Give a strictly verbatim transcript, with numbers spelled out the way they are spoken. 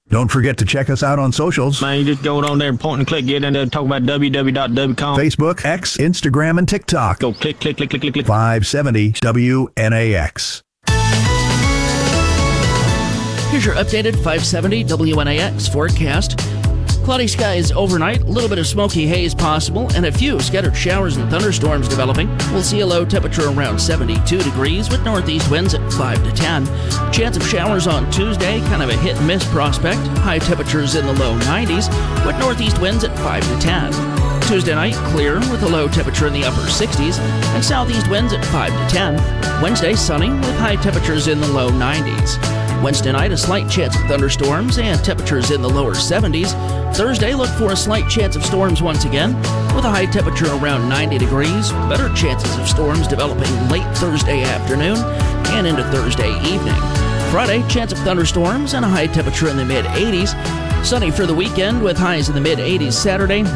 Don't forget to check us out on socials. Man, you just go on there and point and click, get in there and talk about w w w dot w com. Facebook, X, Instagram, and TikTok. Go click, click, click, click, click, click. five seventy W N A X. Here's your updated five seventy W N A X forecast. Cloudy skies overnight, a little bit of smoky haze possible, and a few scattered showers and thunderstorms developing. We'll see a low temperature around seventy-two degrees with northeast winds at five to ten. Chance of showers on Tuesday, kind of a hit and miss prospect. High temperatures in the low nineties with northeast winds at five to ten. Tuesday night, clear with a low temperature in the upper sixties and southeast winds at five to ten. Wednesday, sunny with high temperatures in the low nineties. Wednesday night, a slight chance of thunderstorms and temperatures in the lower seventies. Thursday, look for a slight chance of storms once again, with a high temperature around ninety degrees. Better chances of storms developing late Thursday afternoon and into Thursday evening. Friday, chance of thunderstorms and a high temperature in the mid eighties. Sunny for the weekend with highs in the mid eighties Saturday.